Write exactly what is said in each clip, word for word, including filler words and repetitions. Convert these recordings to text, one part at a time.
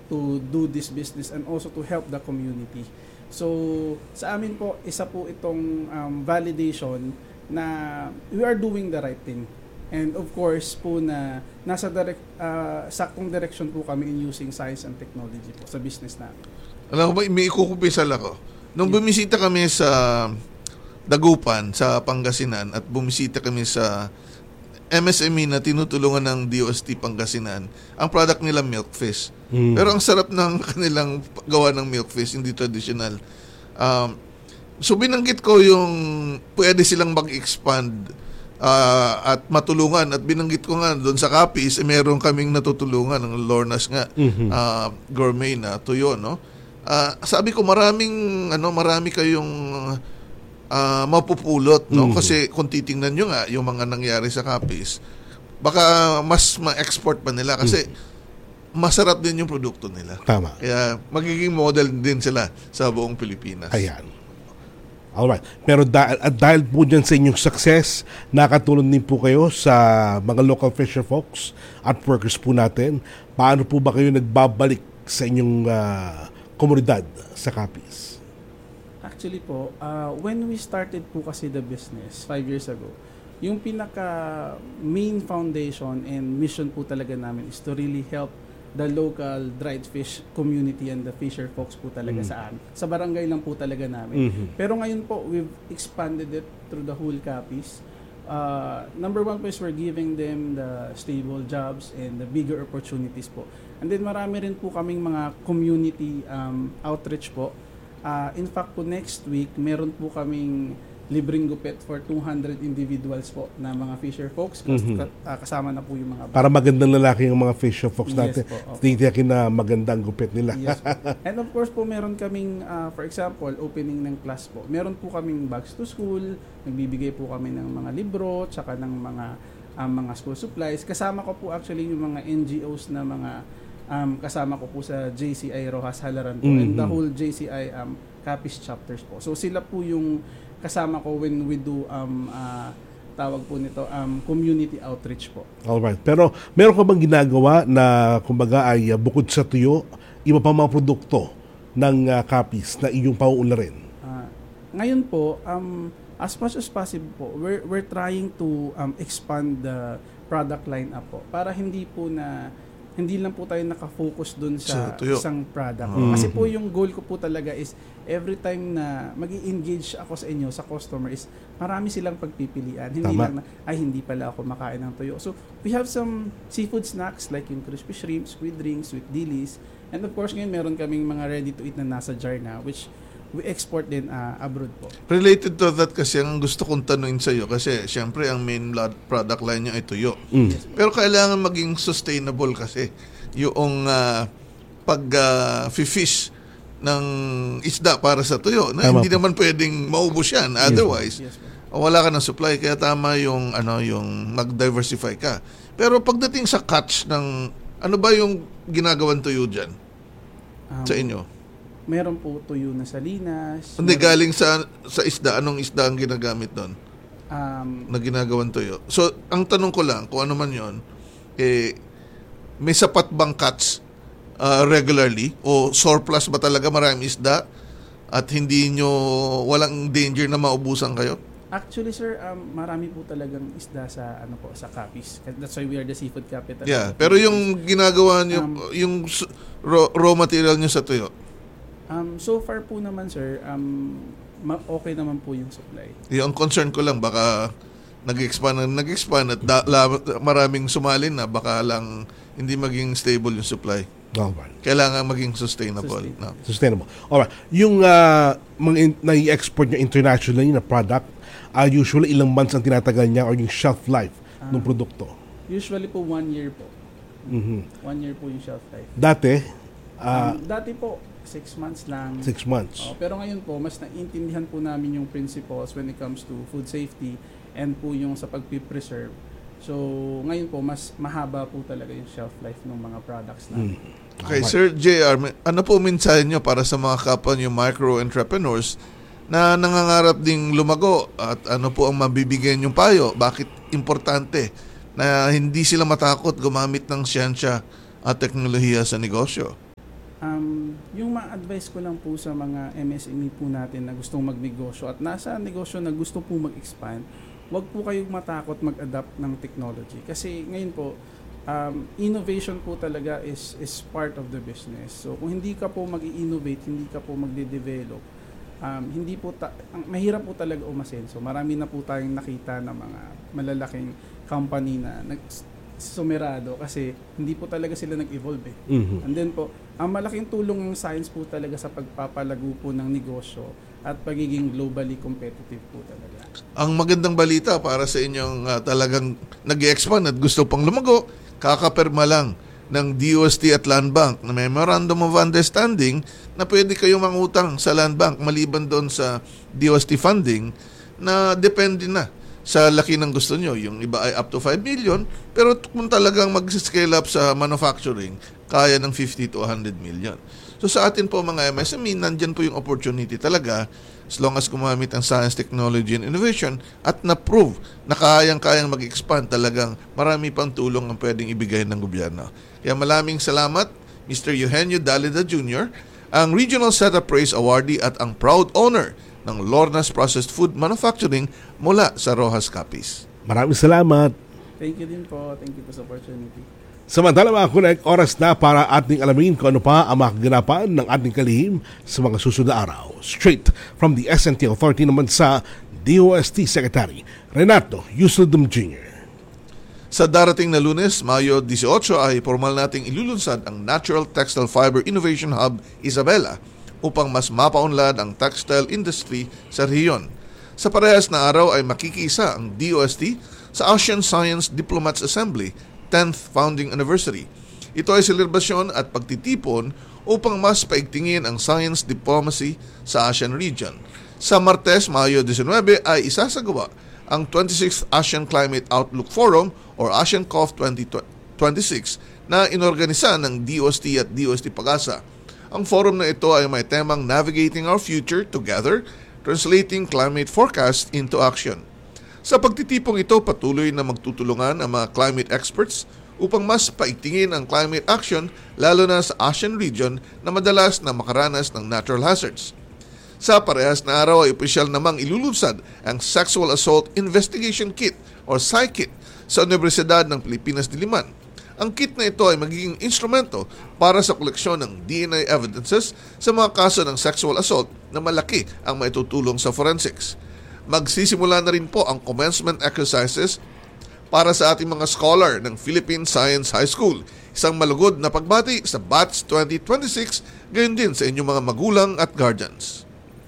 to do this business and also to help the community. So sa amin po, isa po itong um, validation na we are doing the right thing. And of course po na nasa direct, uh, saktong direction po kami in using science and technology po sa business namin. Alam ko ba, may ikukumpisal ako. Nung bumisita kami sa Dagupan, sa Pangasinan, at bumisita kami sa M S M E na tinutulungan ng D O S T Pangasinan, ang product nila milkfish. Mm. Pero ang sarap ng kanilang gawa ng milkfish, hindi traditional. Um, so binanggit ko yung pwede silang mag-expand uh, at matulungan. At binanggit ko nga doon sa Capiz, eh, meron kaming natutulungan ng Lornas nga, mm-hmm. uh, gourmet na tuyo, no? Uh, sabi ko maraming ano, marami kayong uh, mapupulot, no? Mm-hmm. Kasi kung titingnan nyo nga yung mga nangyari sa Capiz, baka mas ma-export pa nila kasi mm-hmm. masarap din yung produkto nila. Tama. Kaya magiging model din sila sa buong Pilipinas. Ayan. Alright. Pero dahil, at dahil po dyan sa inyong success, nakatulong din po kayo sa mga local fisher folks at workers po natin. Paano po ba kayo nagbabalik sa inyong uh, komunidad sa Capiz? Actually po, uh, when we started po kasi the business five years ago, yung pinaka main foundation and mission po talaga namin is to really help the local dried fish community and the fisher folks po talaga mm. saan. Sa barangay lang po talaga namin. Mm-hmm. Pero ngayon po, we've expanded it through the whole Capiz. Uh, number one po is we're giving them the stable jobs and the bigger opportunities po. And then marami rin po kaming mga community um, outreach po. Uh, in fact po next week, meron po kaming libreng gupit for two hundred individuals po na mga fisher folks. Mm-hmm. Kasama na po yung mga... Para magandang lalaki yung mga fisher folks yes, natin. Po, titiyakin na magandang gupit nila. Yes po. And of course po, meron kaming, uh, for example, opening ng class po. Meron po kaming bags to school, nagbibigay po kami ng mga libro, tsaka ng mga um, mga school supplies. Kasama ko po actually yung mga N G Os na mga um, kasama ko po sa J C I Rojas Halaran po. Mm-hmm. And the whole J C I um, Capiz chapters po. So sila po yung kasama ko when we do um uh, tawag po nito um community outreach po. All right. Pero meron ka bang ginagawa na kumbaga ay uh, bukod sa tuyo, iba pa mga produkto ng uh, Capiz na iyong pauunlarin? Uh, ngayon po um as much as possible po, we're we're trying to um expand the product line up po para hindi po na hindi lang po tayo naka-focus dun sa, sa isang product. Mm-hmm. Kasi po yung goal ko po talaga is every time na magi-engage ako sa inyo, sa customer, is marami silang pagpipilian. Hindi Tama. lang na, ay hindi pala ako makain ng tuyo. So, we have some seafood snacks like yung crispy shrimp, squid rings, sweet dilis. And of course, ngayon meron kaming mga ready-to-eat na nasa jar na, which we export din uh, abroad po. Related to that kasi ang gusto kong tanungin sa iyo kasi syempre ang main product line niya ay tuyo. Mm. Pero kailangan maging sustainable kasi yung uh, pag uh, fish ng isda para sa tuyo na hindi po naman pwedeng maubos yan otherwise. Yes, yes, wala ka ng supply kaya tama yung ano yung mag-diversify ka. Pero pagdating sa catch ng ano ba yung ginagawang tuyo diyan um, sa inyo? Meron po tuyo na salinas. Hindi, galing sa sa isda. Anong isda ang ginagamit doon? Um, na ginagawang tuyo. So, ang tanong ko lang, kung ano man yon, eh, may sapat bang catch uh, regularly? O surplus ba talaga maraming isda? At hindi nyo, walang danger na maubusan kayo? Actually, sir, um, marami po talagang isda sa ano po sa Capiz. That's why we are the seafood capital. Yeah, pero yung ginagawa nyo, um, yung raw, raw material nyo sa tuyo? Um, so far po naman, sir, um, ma- okay naman po yung supply. Yung concern ko lang, baka nag-expand, nag-expand at da- la- maraming sumalin na, baka lang hindi maging stable yung supply. Alright. Kailangan maging sustainable. Sustainable. No? Sustainable. Alright. Yung uh, mga in- na-i-export nyo internationally na product, uh, usually ilang months ang tinatagal niya or yung shelf life uh, ng produkto? Usually po one year po. Mm-hmm. One year po yung shelf life. Dati? Uh, um, dati po, six months lang. Six months. Oh, pero ngayon po, mas naintindihan po namin yung principles when it comes to food safety and po yung sa pagpipreserve. So, ngayon po, mas mahaba po talaga yung shelf life ng mga products namin. Hmm. Okay, oh, Sir J R, ano po mensahe nyo para sa mga kapwa nyo micro-entrepreneurs na nangangarap ding lumago at ano po ang mabibigyan yung payo? Bakit importante na hindi sila matakot gumamit ng siyensya at teknolohiya sa negosyo? Um, yung ma-advise ko lang po sa mga M S M E po natin na gustong magnegosyo at nasa negosyo na gusto po mag-expand, wag po kayong matakot mag-adapt ng technology. Kasi ngayon po, um, innovation po talaga is, is part of the business. So kung hindi ka po mag-i-innovate, hindi ka po magde-develop, um, hindi po ta- ang, mahirap po talaga umasenso. Marami na po tayong nakita ng mga malalaking company na nag sumerado kasi hindi po talaga sila nag-evolve eh. Mhm. And then po, ang malaking tulong ng science po talaga sa pagpapalago po ng negosyo at pagiging globally competitive po talaga. Ang magandang balita para sa inyong uh, talagang nag-expand at gusto pang lumago, kakapirma lang ng D O S T at Land Bank na Memorandum of Understanding na pwede kayong mangutang sa Land Bank maliban doon sa D O S T funding na depende na sa laki ng gusto nyo. Yung iba ay up to five million, pero kung talagang mag-scale up sa manufacturing, kaya ng fifty to one hundred million. So sa atin po mga M S M E, nandyan po yung opportunity talaga as long as gumamit ang science, technology, and innovation at na-prove na kayang-kayang mag-expand, talagang marami pang tulong ang pwedeng ibigay ng gobyerno. Kaya maraming salamat, Mister Eugenio Dalida Junior, ang Regional Setup Praise Awardee at ang proud owner ng Lorna's Processed Food Manufacturing mula sa Rojas Capiz. Maraming salamat. Thank you din po. Thank you po sa opportunity. Samantala mga kunek, oras na para ating alamin kung ano pa ang makaganapan ng ating kalihim sa mga susunod na araw. Straight from the S N T Authority naman sa D O S T Secretary Renato Yusildum Junior Sa darating na Lunes, Mayo eighteen ay formal nating ilulunsad ang Natural Textile Fiber Innovation Hub Isabela upang mas mapaunlad ang textile industry sa rehiyon. Sa parehas na araw ay makikisa ang D O S T sa Asian Science Diplomats Assembly tenth Founding Anniversary. Ito ay selebrasyon at pagtitipon upang mas paigtingin ang science diplomacy sa Asian region. Sa Martes, Mayo nineteen ay isasagawa ang twenty-sixth Asian Climate Outlook Forum or ASEAN C O F twenty twenty-six na inorganisa ng D O S T at D O S T Pag-asa. Ang forum na ito ay may temang Navigating Our Future Together, Translating Climate Forecast into Action. Sa pagtitipong ito, patuloy na magtutulungan ang mga climate experts upang mas paigtingin ang climate action lalo na sa Asian region na madalas na makaranas ng natural hazards. Sa parehas na araw ay opisyal namang ilulunsad ang Sexual Assault Investigation Kit o S I Kit sa Universidad ng Pilipinas Diliman. Ang kit na ito ay magiging instrumento para sa koleksyon ng D N A evidences sa mga kaso ng sexual assault na malaki ang maitutulong sa forensics. Magsisimula na rin po ang commencement exercises para sa ating mga scholar ng Philippine Science High School. Isang malugod na pagbati sa Batch twenty twenty-six, gayon din sa inyong mga magulang at guardians.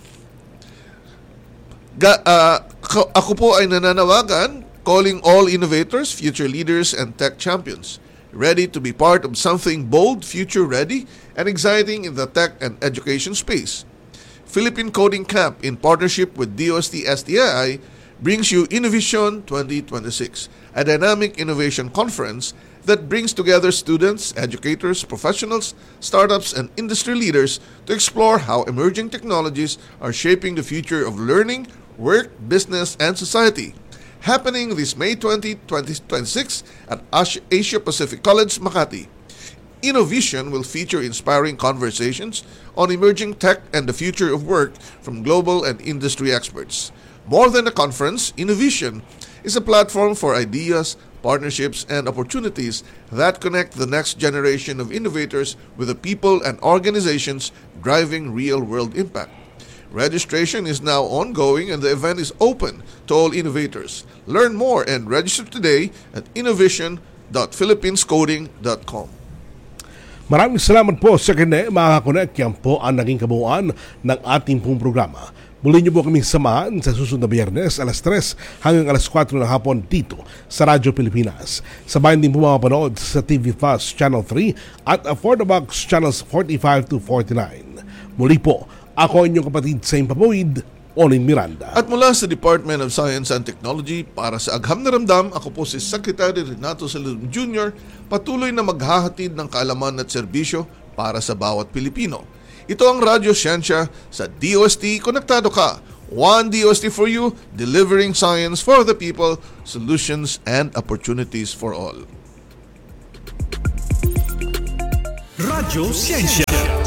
Ga, uh, ako po ay nananawagan, calling all innovators, future leaders, and tech champions ready to be part of something bold, future-ready, and exciting in the tech and education space. Philippine Coding Camp, in partnership with D O S T S T I I, brings you Innovision twenty twenty-six, a dynamic innovation conference that brings together students, educators, professionals, startups, and industry leaders to explore how emerging technologies are shaping the future of learning, work, business, and society. Happening this May twentieth, twenty twenty-six at Asia Pacific College, Makati. Innovision will feature inspiring conversations on emerging tech and the future of work from global and industry experts. More than a conference, Innovision is a platform for ideas, partnerships, and opportunities that connect the next generation of innovators with the people and organizations driving real-world impact. Registration is now ongoing and the event is open to all innovators. Learn more and register today at innovision dot philippinescoding dot com. Maraming salamat po sa kanya, mga kakonek. Yan po ang naging kabuuan ng ating pong programa. Muli niyo po kaming samahan sa susunod na Biyernes, alas tres hanggang alas kwatro ng hapon dito sa Radyo Pilipinas. Sabayan din po mapapanood sa T V Plus Channel three at For the Box Channels forty-five to forty-nine. Muli po, ako inyong kapatid sa Impapawid, Onin Miranda. At mula sa Department of Science and Technology, para sa Agham na Ramdam, ako po si Secretary Renato Yusildum Junior, patuloy na maghahatid ng kaalaman at serbisyo para sa bawat Pilipino. Ito ang Radyo Siyensya sa D O S T. Konektado ka. One D O S T for you, delivering science for the people, solutions and opportunities for all. Radyo Siyensya.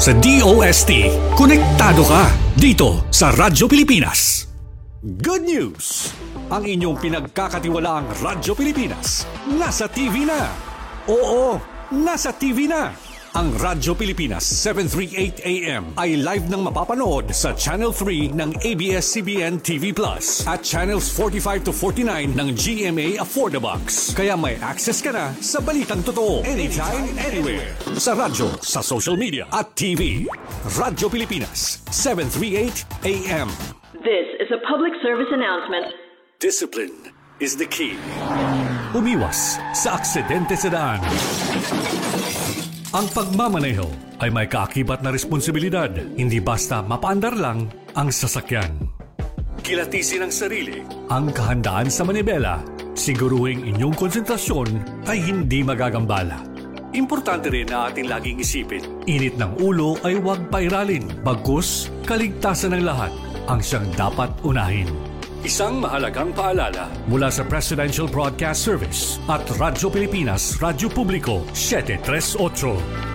sa D O S T. Konektado ka dito sa Radyo Pilipinas. Good news! Ang inyong pinagkakatiwalaang Radyo Pilipinas nasa T V na. Oo, nasa T V na. Ang Radyo Pilipinas seven thirty-eight A M ay live nang mapapanood sa Channel three ng A B S C B N T V Plus at Channels forty-five to forty-nine ng G M A Affordabox. Kaya may access ka na sa balitang totoo anytime, anywhere. Sa radyo, sa social media at T V. Radyo Pilipinas seven thirty-eight A M. This is a public service announcement. Discipline is the key. Umiwas sa aksidente sa daan. Ang pagmamaneho ay may kaakibat na responsibilidad, hindi basta mapaandar lang ang sasakyan. Kilatisin ang sarili, ang kahandaan sa manibela, siguruhing inyong konsentrasyon ay hindi magagambala. Importante rin na ating laging isipin, init ng ulo ay huwag pairalin, bagkus kaligtasan ng lahat ang siyang dapat unahin. Isang mahalagang paalala mula sa Presidential Broadcast Service at Radyo Pilipinas, Radyo Publiko seven thirty-eight.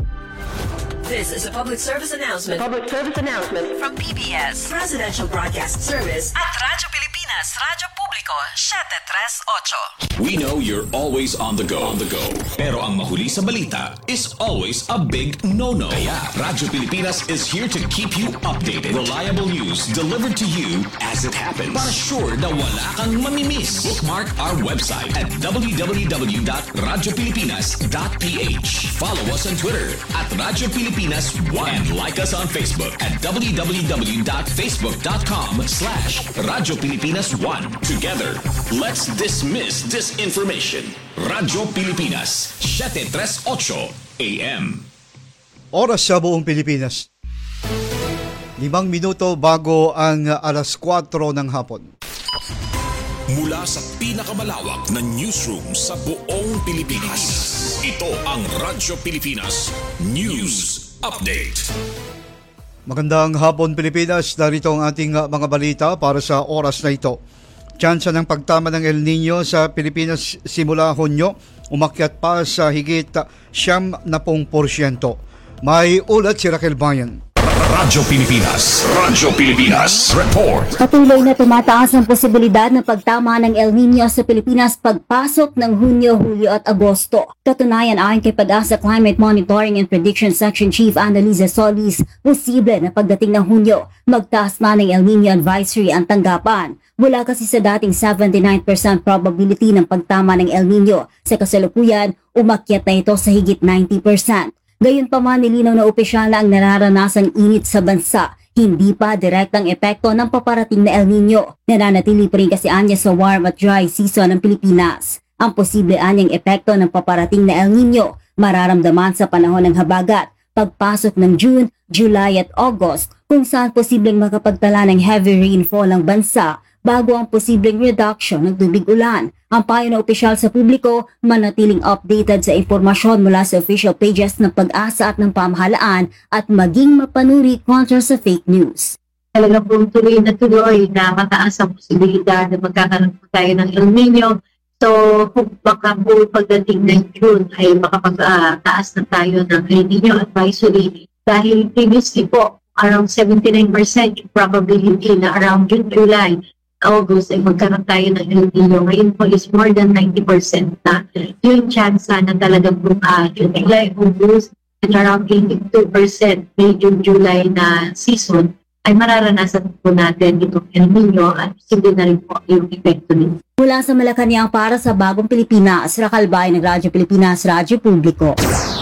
This is a public service announcement. Public service announcement From P B S Presidential Broadcast Service at Radyo Pilipinas, Radyo Publiko seven thirty-eight. We know you're always on the go. On the go. Pero ang mahuli sa balita is always a big no-no. Kaya Radyo Pilipinas is here to keep you updated. Reliable news delivered to you as it happens. Para sure na wala kang mamimiss. Bookmark our website at w w w dot radyo pilipinas dot p h. Follow us on Twitter at Radyo Pilipinas one and like us on Facebook at w w w dot facebook dot com slash Radyo Pilipinas one. Together, let's dismiss disinformation. Radyo Pilipinas seven thirty-eight A M. Oras sa buong Pilipinas. Limang minuto bago ang alas kwatro ng hapon. Mula sa pinakamalawak na newsroom sa buong Pilipinas. Ito ang Radyo Pilipinas News Update. Magandang hapon Pilipinas, narito ang ating uh, mga balita para sa oras na ito. Tsansa ng pagtama ng El Nino sa Pilipinas simula Hunyo, umakyat pa sa higit siyam na pong porsyento. May ulat si Raquel Bayan. Radyo Pilipinas, Radyo Pilipinas Report. Patuloy na tumataas ang posibilidad ng pagtama ng El Nino sa Pilipinas pagpasok ng Hunyo, Hulyo at Agosto. Katunayan ayon kay Pag-asa Climate Monitoring and Prediction Section Chief Annalisa Solis, posible na pagdating ng Hunyo, magtaas na ng El Nino Advisory ang tanggapan. Mula kasi sa dating seventy-nine percent probability ng pagtama ng El Nino, sa kasalukuyan, umakyat na ito sa higit ninety percent. Gayunpaman, nilinaw na opisyal na ang nararanasang init sa bansa, hindi pa direktang epekto ng paparating na El Nino. Nananatili pa rin kasi anya sa warm at dry season ng Pilipinas. Ang posible anyang epekto ng paparating na El Nino mararamdaman sa panahon ng habagat, pagpasok ng June, July at August, kung saan posibleng makapagtala ng heavy rainfall ang bansa bago ang posibleng reduction ng tubig ulan. Ang payo na opisyal sa publiko, manatiling updated sa impormasyon mula sa official pages ng Pag-asa at ng pamahalaan at maging mapanuri kontra sa fake news. Talaga po tuloy na tuloy na mataas ang posibilidad na magkakaroon po tayo ng El Nino. So, kung baka po pagdating ng June ay makapagtaas na tayo ng El Nino advisory dahil previously po around seventy-nine percent probability na around June, July, August ay magkaroon tayo ng El Nino. Ngayon po is more than ninety percent na yung chance na talagang uh, July, August at around eighty-two percent May, June, July na season ay mararanasan po natin itong El Nino at posible na rin po yung epekto din. Mula sa Malacanang para sa Bagong Pilipinas, Raquel Bayan ng Radyo Pilipinas, Radyo Publiko.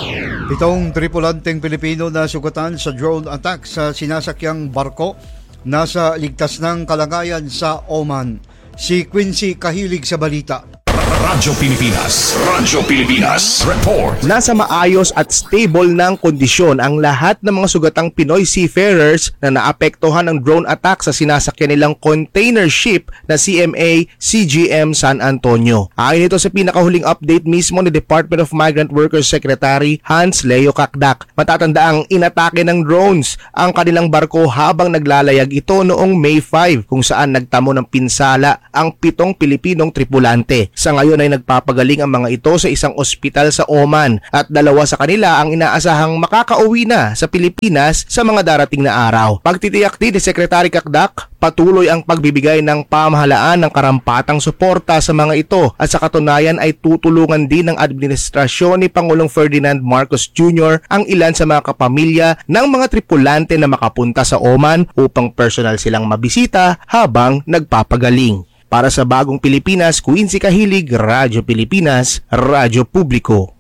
Itong tripulanteng Pilipino na sugatan sa drone attack sa sinasakyang barko nasa ligtas ng kalagayan sa Oman. Si Quincy Kahilig sa balita. Radyo Pilipinas, Radyo Pilipinas Report. Nasa maayos at stable ng kondisyon ang lahat ng mga sugatang Pinoy seafarers na naapektuhan ng drone attack sa sinasakyan nilang container ship na C M A C G M San Antonio. Ayon ito sa pinakahuling update mismo ni Department of Migrant Workers Secretary Hans Leo Kakdak. Matatandaang inatake ng drones ang kanilang barko habang naglalayag ito noong May five kung saan nagtamo ng pinsala ang pitong Pilipinong tripulante. Sa ngayon Ngayon ay nagpapagaling ang mga ito sa isang ospital sa Oman at dalawa sa kanila ang inaasahang makakauwi na sa Pilipinas sa mga darating na araw. Pagtitiyak din ni Secretary Kakdak, patuloy ang pagbibigay ng pamahalaan ng karampatang suporta sa mga ito at sa katunayan ay tutulungan din ng administrasyon ni Pangulong Ferdinand Marcos Junior ang ilan sa mga kapamilya ng mga tripulante na makapunta sa Oman upang personal silang mabisita habang nagpapagaling. Para sa Bagong Pilipinas, Quincy Kahilig, Radyo Pilipinas, Radyo Publiko.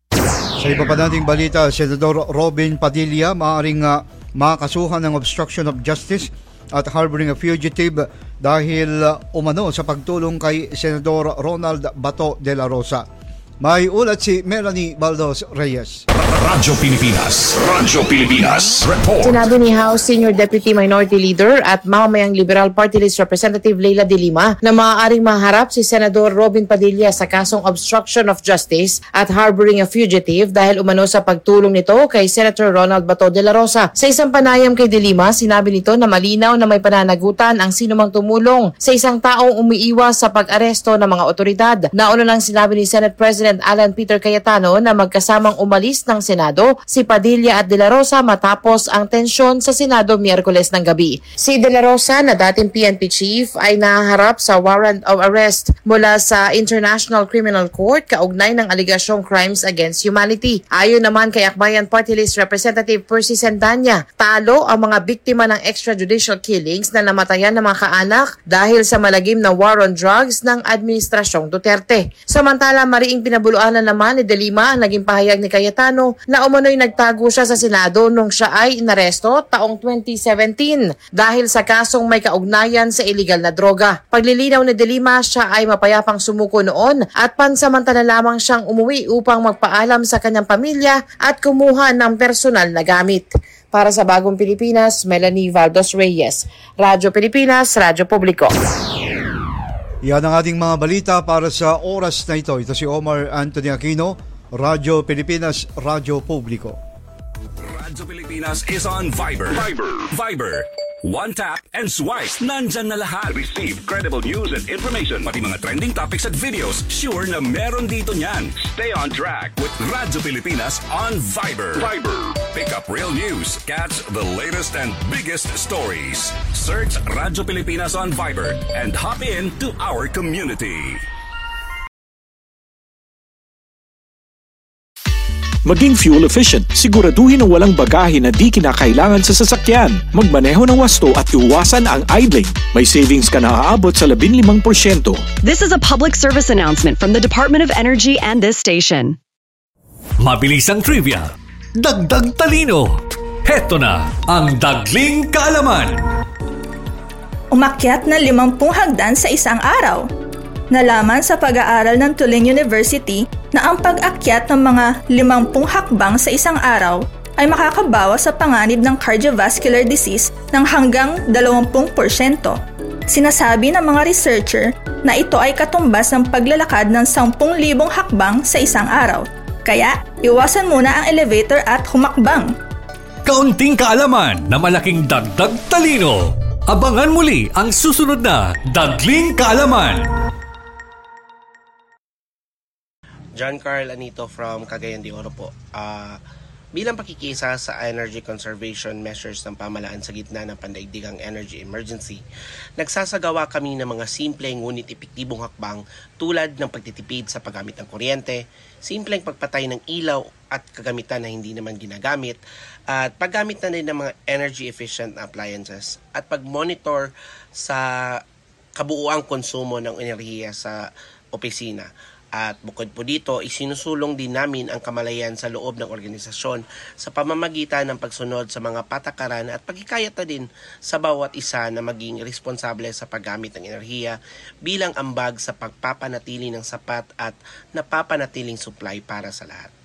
Sa iba pa nating balita, Senador Robin Padilla maaaring uh, makasuhan ng obstruction of justice at harboring a fugitive dahil uh, umano sa pagtulong kay Senador Ronald Bato de la Rosa. May ulat si Melanie Baldos Reyes. Radyo Pilipinas. Radyo Pilipinas. Report. Sinabi ni House Senior Deputy Minority Leader at mamamayang Liberal Party List Representative Leila de Lima na maaaring maharap si Senador Robin Padilla sa kasong obstruction of justice at harboring a fugitive dahil umano sa pagtulong nito kay Senator Ronald Bato de la Rosa. Sa isang panayam kay de Lima, sinabi nito na malinaw na may pananagutan ang sinumang tumulong sa isang taong umiiwas sa pag-aresto ng mga otoridad. Nauna lang sinabi ni Senate President Alan Peter Cayetano na magkasamang umalis ng Senado si Padilla at De La Rosa matapos ang tensyon sa Senado Miyerkules ng gabi. Si De La Rosa na dating P N P chief ay nahaharap sa warrant of arrest mula sa International Criminal Court kaugnay ng aligasyong crimes against humanity. Ayon naman kay Akbayan Party List Representative Percy Sendanya, talo ang mga biktima ng extrajudicial killings na namatayan ng mga kaanak dahil sa malagim na war on drugs ng Administrasyong Duterte. Samantala, mariing pinabuluan na naman ni De Lima ang naging pahayag ni Cayetano na umano'y nagtago siya sa Senado nung siya ay inaresto taong twenty seventeen dahil sa kasong may kaugnayan sa illegal na droga. Paglilinaw ni De Lima, siya ay mapayapang sumuko noon at pansamantala lamang siyang umuwi upang magpaalam sa kanyang pamilya at kumuha ng personal na gamit. Para sa Bagong Pilipinas, Melanie Valdos Reyes, Radyo Pilipinas, Radyo Publiko. Yan ang ating mga balita para sa oras na ito. Ito si Omar Anthony Aquino, Radyo Pilipinas, Radyo Publiko. Radyo Pilipinas is on Viber. Viber. Viber. One tap and swipe. Nandyan na lahat. Receive credible news and information. Pati mga trending topics at videos. Sure na meron dito niyan. Stay on track with Radyo Pilipinas on Viber. Viber. Pick up real news. Catch the latest and biggest stories. Search Radyo Pilipinas on Viber and hop in to our community. Maging fuel efficient, siguraduhin na walang bagahe na di kinakailangan sa sasakyan. Magmaneho ng wasto at iwasan ang idling. May savings ka na aabot sa labing limang porsyento. This is a public service announcement from the Department of Energy and this station. Mabilisang trivia. Dagdag talino. Heto na ang Dagling Kaalaman. Umakyat na limampung hagdan sa isang araw. Nalaman sa pag-aaral ng Tulane University na ang pag-akyat ng mga limampung hakbang sa isang araw ay makakabawas sa panganib ng cardiovascular disease ng hanggang dalawampung porsyento. Sinasabi ng mga researcher na ito ay katumbas ng paglalakad ng sampung libong hakbang sa isang araw. Kaya, iwasan muna ang elevator at humakbang. Kaunting kaalaman na malaking dagdag talino. Abangan muli ang susunod na Dagling Kaalaman. John Carl Anito from Cagayan de Oro po. Uh, bilang pakikisa sa energy conservation measures ng pamahalaan sa gitna ng pandaigdigang energy emergency, nagsasagawa kami ng mga simple ngunit epektibong hakbang tulad ng pagtitipid sa paggamit ng kuryente, simpleng pagpatay ng ilaw at kagamitan na hindi naman ginagamit, at paggamit na rin ng mga energy efficient appliances at pag-monitor sa kabuuang konsumo ng enerhiya sa opisina. At bukod po dito, isinusulong din namin ang kamalayan sa loob ng organisasyon sa pamamagitan ng pagsunod sa mga patakaran at pagkikayat na din sa bawat isa na maging responsable sa paggamit ng enerhiya bilang ambag sa pagpapanatili ng sapat at napapanatiling supply para sa lahat.